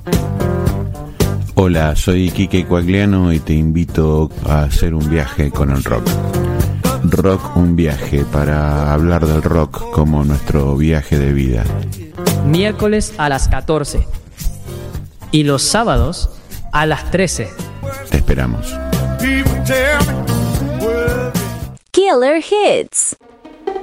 Hola, soy Quique Coagliano y te invito a hacer un viaje con el rock. Rock un viaje, para hablar del rock como nuestro viaje de vida. Miércoles a las 14 y los sábados a las 13. Te esperamos. Killer Hits.